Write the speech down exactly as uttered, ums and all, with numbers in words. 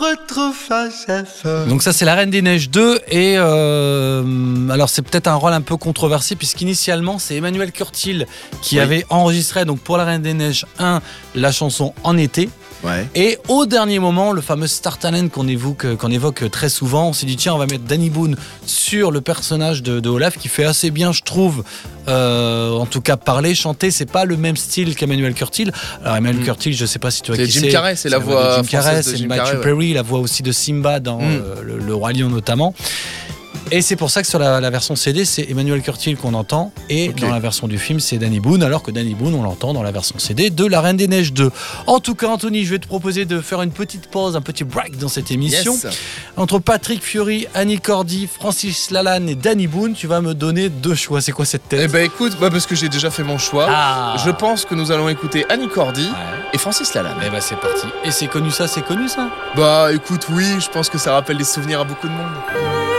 Retrouve F M. Donc ça c'est La Reine des Neiges deux et euh, alors c'est peut-être un rôle un peu controversé puisqu'initialement c'est Emmanuel Curtil qui Oui. avait enregistré donc pour La Reine des Neiges un la chanson En été. Ouais. Et au dernier moment, le fameux Star Talent qu'on évoque, qu'on évoque très souvent, on s'est dit tiens on va mettre Danny Boone sur le personnage de, de Olaf qui fait assez bien je trouve, euh, en tout cas parler, chanter, c'est pas le même style qu'Emmanuel Curtil. Alors Emmanuel Mm. Curtil je sais pas si tu vois C'est qui Jim c'est. Carrey, c'est la voix de Jim Carrey, française de c'est Jim Matthew Carrey, ouais. Perry, la voix aussi de Simba dans Mm. euh, le, le Roi Lion notamment. Et c'est pour ça que sur la, la version C D, c'est Emmanuel Curtil qu'on entend et Ok. dans la version du film, c'est Danny Boone, alors que Danny Boone, on l'entend dans la version C D de La Reine des Neiges deux. En tout cas, Anthony, je vais te proposer de faire une petite pause, un petit break dans cette émission. Yes. Entre Patrick Fiori, Annie Cordy, Francis Lalanne et Danny Boone, tu vas me donner deux choix. C'est quoi cette Eh tête ben écoute, bah parce que j'ai déjà fait mon choix. Ah. Je pense que nous allons écouter Annie Cordy Ouais. et Francis Lalanne. Eh ben c'est parti. Et c'est connu ça, c'est connu ça Bah écoute, oui, je pense que ça rappelle des souvenirs à beaucoup de monde.